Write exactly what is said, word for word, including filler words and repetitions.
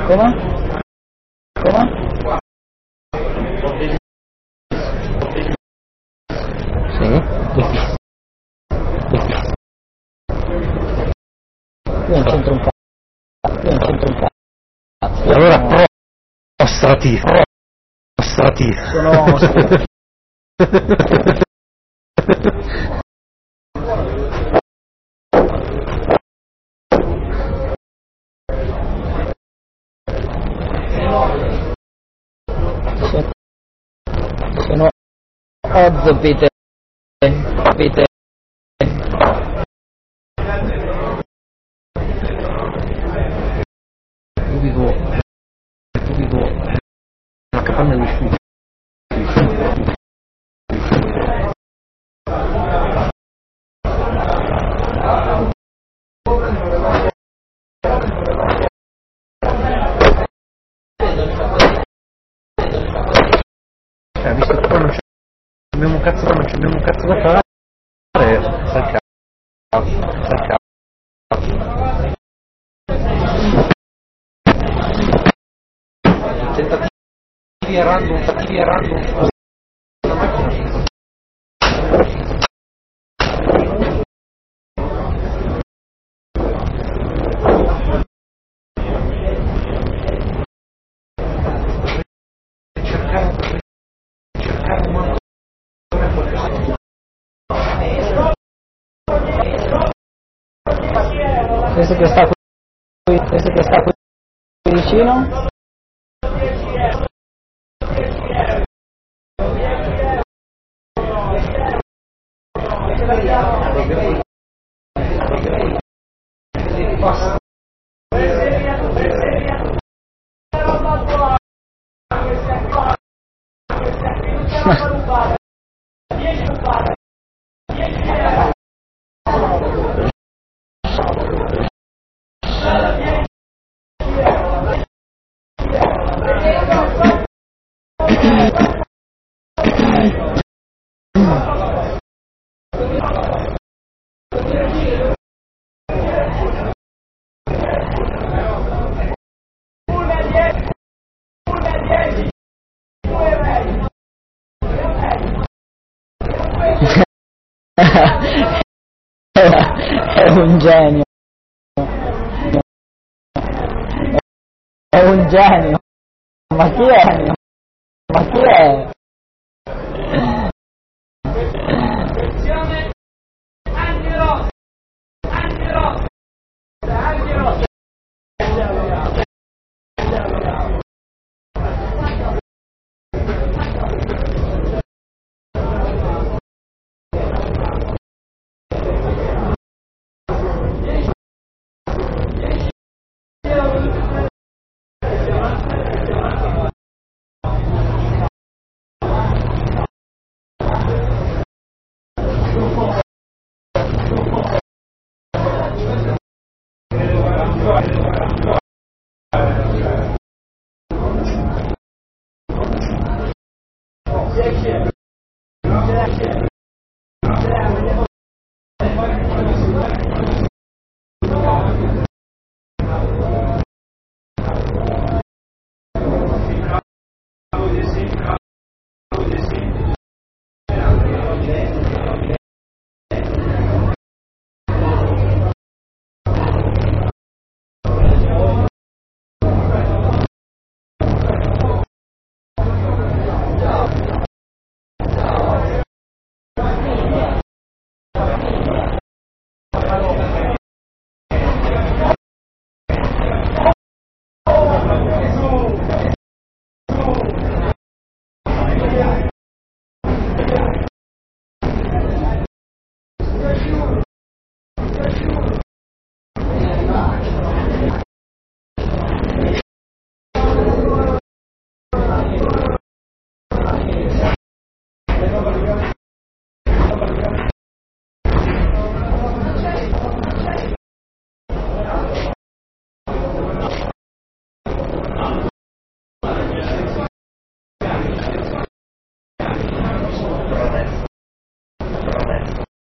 Come? Come? Sì. Io non c'entro un cazzo. Io non c'entro un cazzo. E allora prostrati. Prostrati. Sono... sono ozzopite pite io vivo io vivo nella capanna di Sciù. Cioè, visto che poi non c'è abbiamo un cazzo, non abbiamo un cazzo da fare, sta cazzo, sta cazzo. Tentativi a random, tentativi a random. Questo che sta qui, questo che sta qui vicino. È un genio, è un genio, ma chi è? Ma chi è? Angelo! Angelo! Angelo! Right.